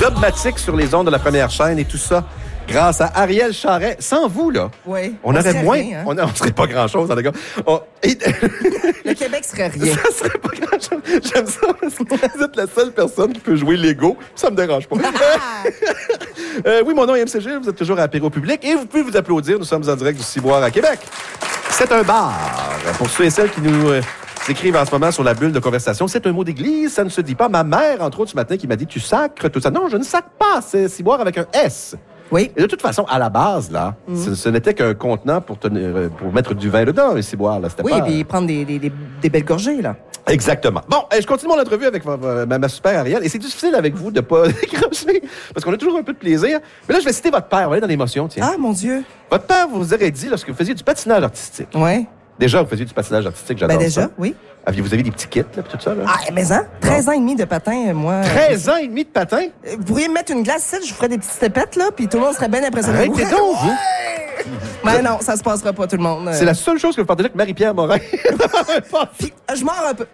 dogmatique sur les ondes de la première chaîne et tout ça grâce à Ariel Charret. Sans vous, là, on aurait moins... Rien, hein? On serait pas grand-chose, hein, les gars. Le Québec serait rien. Ça serait pas grand-chose. J'aime ça parce que vous êtes la seule personne qui peut jouer Lego. Ça me dérange pas. Oui, mon nom est MCG. Vous êtes toujours à Apéro Public et vous pouvez vous applaudir. Nous sommes en direct du Ciboire à Québec. C'est un bar. Pour ceux et celles qui nous... écrivent en ce moment sur la bulle de conversation. C'est un mot d'église, ça ne se dit pas. Ma mère, entre autres, ce matin, qui m'a dit « Tu sacres tout ça ». Non, je ne sacre pas. C'est ciboire avec un S. Oui. Et de toute façon, à la base, là, ce n'était qu'un contenant pour mettre du vin dedans, un ciboire. Là. Oui, puis prendre des belles gorgées, là. Exactement. Bon, je continue mon entrevue avec ma super Ariel. Et c'est difficile avec vous de ne pas décrocher, parce qu'on a toujours un peu de plaisir. Mais là, je vais citer votre père. On est dans l'émotion, tiens. Ah, mon Dieu. Votre père vous aurait dit, lorsque vous faisiez du patinage artistique. Oui. Déjà, vous faisiez du patinage artistique, j'adore ça. Déjà, oui. Vous avez des petits kits, là, tout ça, là? Ah, mais hein? 13 ans et demi de patin, moi. 13 ans et demi de patin? Vous pourriez me mettre une glace ici, je vous ferais des petites stepettes, là, puis tout le monde serait bien impressionné. Arrêtez donc, vous! Mais non, ça se passera pas, tout le monde. C'est la seule chose que vous partagez avec Marie-Pierre Morin. Puis, je mords un peu.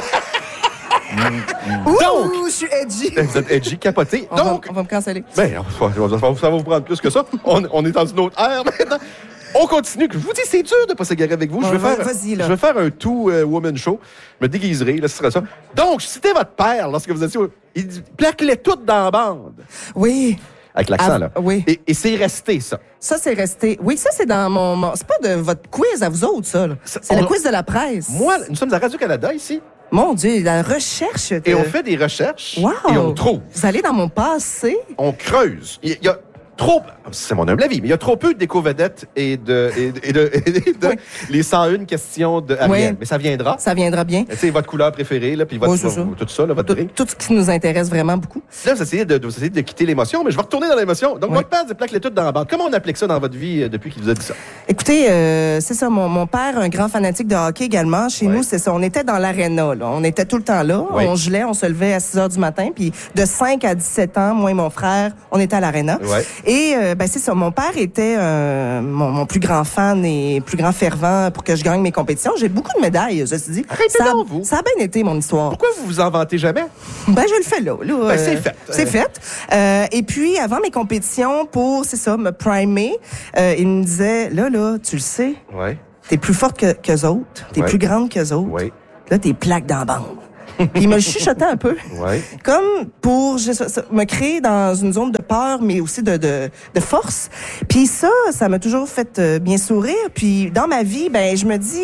Donc, je suis edgy. Vous êtes edgy, capoté. On va me canceller. Ben, ça va vous prendre plus que ça. On est dans une autre ère maintenant. On continue. Je vous dis, c'est dur de ne pas s'égarer avec vous. Je vais faire un two-woman show. Je me déguiserai, là, ce sera ça. Donc, je citais votre père lorsque vous étiez... Il dit, plaque-les toutes dans la bande. Oui. Avec l'accent, là. Oui. Et c'est resté, ça. Ça, c'est resté. Oui, ça, c'est dans mon... C'est pas de votre quiz à vous autres, ça. Là. C'est le quiz de la presse. Moi, nous sommes à Radio-Canada, ici. Mon Dieu, la recherche. Et on fait des recherches. Wow. Et on trouve. Vous allez dans mon passé. On creuse. Il y a trop... C'est mon humble avis, mais il y a trop peu d'éco-vedettes et de oui. les 101 questions de Ariel. Oui. Mais ça viendra. Ça viendra bien. C'est votre couleur préférée, là, puis tout ça, là, votre drink. Tout ce qui nous intéresse vraiment beaucoup. Là, vous essayez de quitter l'émotion, mais je vais retourner dans l'émotion. Donc, votre père plaque les toutes dans la bande. Comment on applique ça dans votre vie depuis qu'il vous a dit ça? Écoutez, c'est ça. Mon père, un grand fanatique de hockey également. Chez nous, c'est ça. On était dans l'aréna, là. On était tout le temps là. Oui. On gelait, on se levait à 6 heures du matin. Puis de 5 à 17 ans, moi et mon frère, on était à l'aréna. Ouais. Et c'est ça. Mon père était mon plus grand fan et plus grand fervent pour que je gagne mes compétitions. J'ai beaucoup de médailles, je me suis dit. Ça a bien été, mon histoire. Pourquoi vous vous en vantez jamais? Ben, je le fais là. C'est fait. C'est fait. Et puis, avant mes compétitions, pour, c'est ça, me primer, il me disait, là, tu le sais, t'es plus forte qu'eux autres, t'es plus grande qu'eux autres. Ouais. Là, t'es plaque dans la bande. Puis il me le chuchotait un peu. Ouais. Comme pour me créer dans une zone de peur, mais aussi de force. Puis ça m'a toujours fait bien sourire. Puis dans ma vie, je me dis,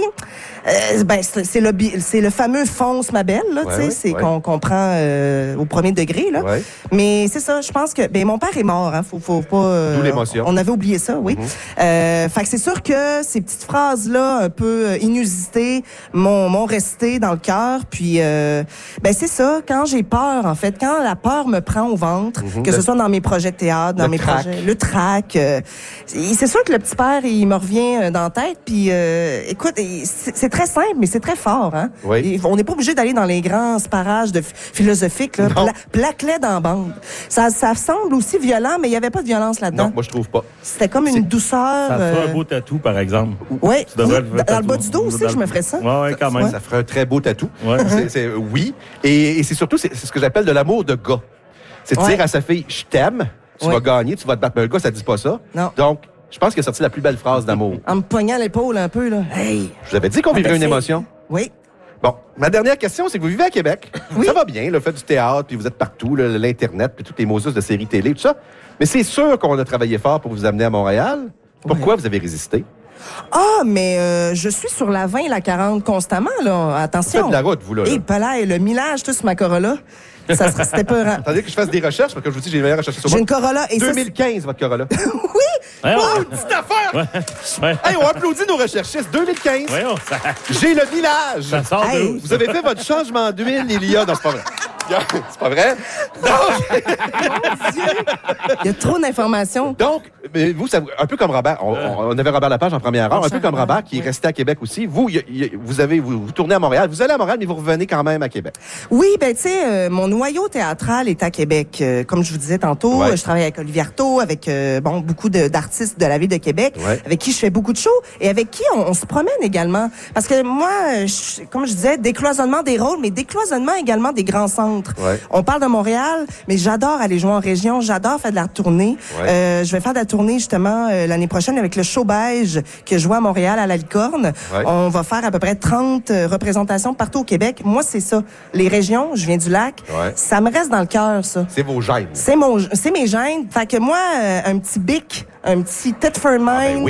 c'est le fameux fonce ma belle, là, tu sais, c'est qu'on comprend au premier degré, là. Ouais. Mais c'est ça, je pense que, mon père est mort, hein, faut pas... D'où l'émotion. On avait oublié ça, oui. Fait que c'est sûr que ces petites phrases-là, un peu inusitées, m'ont resté dans le cœur. Puis, c'est ça, quand j'ai peur, en fait, quand la peur me prend au ventre, que ce soit dans mes projets de théâtre, dans mes projets... Le trac. C'est sûr que le petit père, il me revient dans la tête. Puis, écoute, c'est très simple, mais c'est très fort, hein. Oui. On n'est pas obligé d'aller dans les grands sparages philosophiques, là. Plaque-les dans la bande. Ça semble aussi violent, mais il n'y avait pas de violence là-dedans. Non, moi, je trouve pas. C'était comme une douceur. Ça ferait un beau tatou, par exemple. Oui. Dans le bas du dos aussi, je me ferais ça. Oui, quand même. Ça ferait un très beau tatou. Ouais. Oui. Et c'est surtout, c'est ce que j'appelle de l'amour de gars. C'est de dire à sa fille, je t'aime, tu vas gagner, tu vas te battre. Mais un gars, ça ne dit pas ça. Non. Donc, je pense qu'il a sorti la plus belle phrase d'amour. En me poignant l'épaule un peu, là. Hey! Je vous avais dit qu'on vivrait une émotion. Oui. Bon, ma dernière question, c'est que vous vivez à Québec. Oui. Ça va bien, le fait du théâtre, puis vous êtes partout, l'Internet, puis toutes les Moses de séries télé, tout ça. Mais c'est sûr qu'on a travaillé fort pour vous amener à Montréal. Pourquoi vous avez résisté? Ah, mais je suis sur la 20 et la 40 constamment, là. Attention. Vous faites de la route, vous, là. Et palais, le millage, tout sur ma Corolla. C'était peurant. Attendez que je fasse des recherches, parce que je vous dis, j'ai meilleur recherché sur moi. J'ai une Corolla. Et 2015, votre Corolla. Oui! Petite affaire! Hey, on applaudit nos recherchistes. 2015. Voyons, j'ai le village. Ça sort de où? Vous avez fait votre changement d'huile, il y a... Non, c'est pas vrai. C'est pas vrai? Mon Dieu! Il y a trop d'informations. Donc, mais vous, un peu comme Robert, on avait Robert Lepage en première heure, un peu comme Robert qui est resté à Québec aussi. Vous, vous tournez à Montréal. Vous allez à Montréal, mais vous revenez quand même à Québec. Oui, ben tu sais, mon noyau théâtral est à Québec. Comme je vous disais tantôt, je travaille avec Olivier Artaud, avec beaucoup d'artistes de la ville de Québec, avec qui je fais beaucoup de shows et avec qui on se promène également. Parce que moi, comme je disais, décloisonnement des rôles, mais décloisonnement également des grands centres. Ouais. On parle de Montréal, mais j'adore aller jouer en région, j'adore faire de la tournée. Je vais faire de la tournée justement l'année prochaine avec le Show Beige que je joue à Montréal à la Licorne. On va faire à peu près 30 représentations partout au Québec. Moi, c'est ça. Les régions, je viens du lac, ça me reste dans le cœur, ça. C'est vos gènes. C'est mes gènes. Fait que moi, un petit bic, un petit Thetford Mine,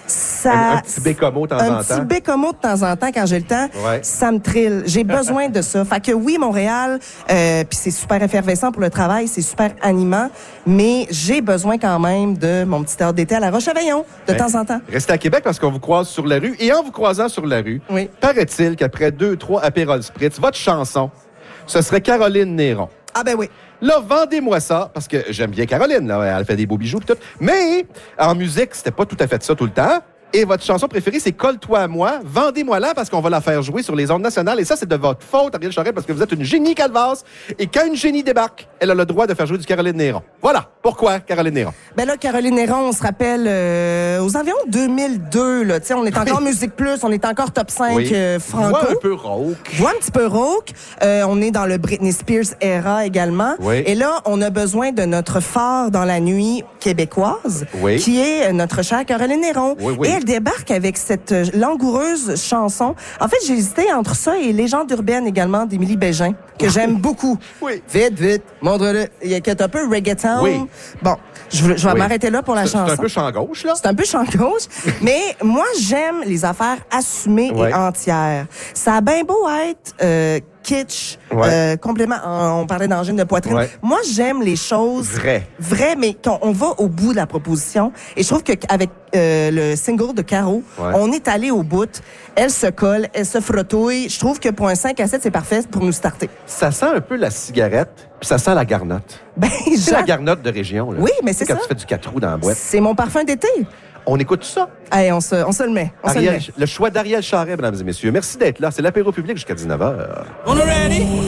un petit bécomo de temps en temps. Un petit bécomo de temps en temps quand j'ai le temps, ça me trille. J'ai besoin de ça. Fait que oui, Montréal, puis c'est super effervescent pour le travail, c'est super animant, mais j'ai besoin quand même de mon petit heure d'été à la Roche-Aveillon de temps en temps. Restez à Québec parce qu'on vous croise sur la rue. Et en vous croisant sur la rue, paraît-il qu'après 2-3 Aperol Spritz, votre chanson, ce serait Caroline Néron. Ah ben oui. Là, vendez-moi ça, parce que j'aime bien Caroline, là, elle fait des beaux bijoux et tout. Mais en musique, c'était pas tout à fait ça tout le temps. Et votre chanson préférée, c'est Colle-toi à moi. Vendez-moi-la parce qu'on va la faire jouer sur les ondes nationales. Et ça, c'est de votre faute, Ariel Charest, parce que vous êtes une génie calvasse. Et quand une génie débarque, elle a le droit de faire jouer du Caroline Néron. Voilà. Pourquoi Caroline Néron? Ben là, Caroline Néron, on se rappelle aux environs 2002, là. Tu sais, on est encore Musique Plus, on est encore top 5 franco. Voix un peu rauque. Voix un petit peu rauque. On est dans le Britney Spears era également. Et là, on a besoin de notre phare dans la nuit québécoise, qui est notre chère Caroline Néron. Et elle débarque avec cette langoureuse chanson. En fait, j'ai hésité entre ça et Légende urbaine également d'Émilie Bégin, que j'aime beaucoup. Vite, vite, montre-le. Il y a un peu reggaeton. Bon, je vais m'arrêter là pour la chanson. C'est un peu champ gauche, là. C'est un peu champ gauche. Mais moi, j'aime les affaires assumées et entières. Ça a bien beau être kitsch, complètement, on parlait d'angine de poitrine. Moi, j'aime les choses vraies, mais quand on va au bout de la proposition. Et je trouve qu'avec le single de Caro, on est allé au bout. Elle se colle, elle se frottouille. Je trouve que pour un 5 à 7, c'est parfait pour nous starter. Ça sent un peu la cigarette, puis ça sent la garnotte. Ben, c'est la garnotte de région, là. Oui, mais c'est ça. Quand tu fais du 4 roues dans la boîte. C'est mon parfum d'été. On écoute tout ça. Allez, on se le met. Le choix d'Ariel Charest, mesdames et messieurs. Merci d'être là. C'est l'apéro public jusqu'à 19h. On est ready?